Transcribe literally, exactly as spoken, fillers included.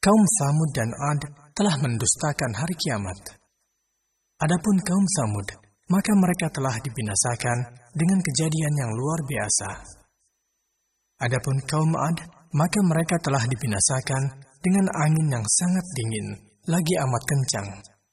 kaum Samud dan Ad telah mendustakan hari kiamat. Adapun kaum Samud, maka mereka telah dibinasakan dengan kejadian yang luar biasa. Adapun kaum Ad, maka mereka telah dibinasakan dengan angin yang sangat dingin, lagi amat kencang.